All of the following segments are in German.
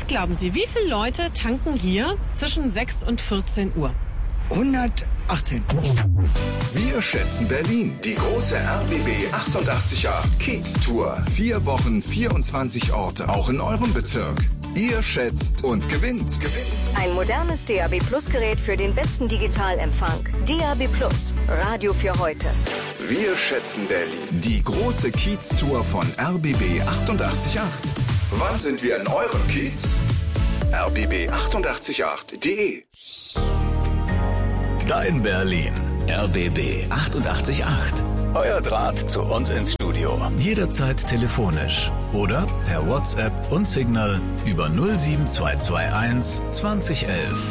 Was glauben Sie, wie viele Leute tanken hier zwischen 6 und 14 Uhr? 118. Wir schätzen Berlin. Die große RBB 888 Kiez Tour. 4 Wochen, 24 Orte, auch in eurem Bezirk. Ihr schätzt und gewinnt. Ein modernes DAB Plus Gerät für den besten Digitalempfang. DAB Plus, Radio für heute. Wir schätzen Berlin. Die große Kiez Tour von RBB 888. Wann sind wir in eurem Kiez? rbb888.de. Dein Berlin. RBB 888. Euer Draht zu uns ins Studio. Jederzeit telefonisch oder per WhatsApp und Signal über 07221 2011.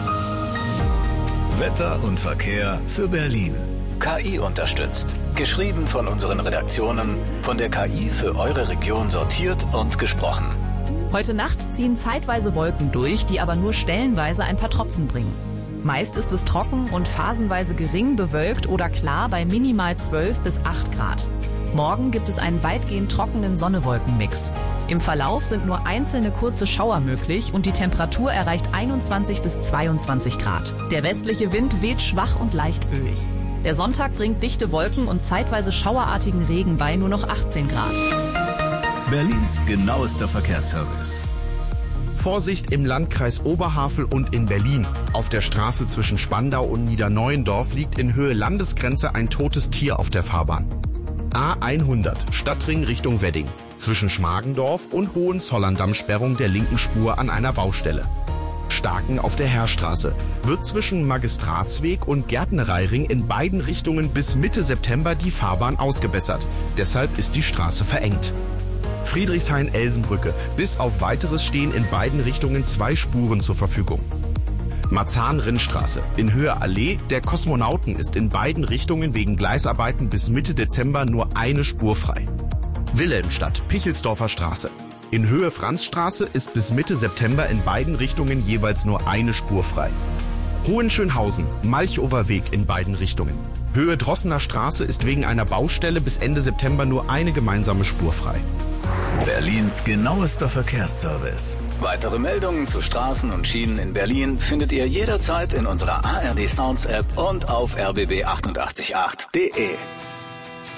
Wetter und Verkehr für Berlin. KI unterstützt. Geschrieben von unseren Redaktionen, von der KI für eure Region sortiert und gesprochen. Heute Nacht ziehen zeitweise Wolken durch, die aber nur stellenweise ein paar Tropfen bringen. Meist ist es trocken und phasenweise gering bewölkt oder klar bei minimal 12 bis 8 Grad. Morgen gibt es einen weitgehend trockenen Sonne-Wolken-Mix. Im Verlauf sind nur einzelne kurze Schauer möglich und die Temperatur erreicht 21 bis 22 Grad. Der westliche Wind weht schwach und leicht ölig. Der Sonntag bringt dichte Wolken und zeitweise schauerartigen Regen bei nur noch 18 Grad. Berlins genauester Verkehrsservice. Vorsicht im Landkreis Oberhavel und in Berlin. Auf der Straße zwischen Spandau und Niederneuendorf liegt in Höhe Landesgrenze ein totes Tier auf der Fahrbahn. A100, Stadtring Richtung Wedding. Zwischen Schmargendorf und Hohenzollern-Damm-Sperrung der linken Spur an einer Baustelle. Starken auf der Heerstraße. Wird zwischen Magistratsweg und Gärtnereiring in beiden Richtungen bis Mitte September die Fahrbahn ausgebessert. Deshalb ist die Straße verengt. Friedrichshain-Elsenbrücke. Bis auf Weiteres stehen in beiden Richtungen 2 Spuren zur Verfügung. Marzahn-Rinnstraße. In Höhe Allee der Kosmonauten ist in beiden Richtungen wegen Gleisarbeiten bis Mitte Dezember nur eine Spur frei. Wilhelmstadt, Pichelsdorfer Straße. In Höhe Franzstraße ist bis Mitte September in beiden Richtungen jeweils nur eine Spur frei. Hohenschönhausen, Malchower Weg in beiden Richtungen. Höhe Drossener Straße ist wegen einer Baustelle bis Ende September nur eine gemeinsame Spur frei. Berlins genauester Verkehrsservice. Weitere Meldungen zu Straßen und Schienen in Berlin findet ihr jederzeit in unserer ARD Sounds App und auf rbb888.de.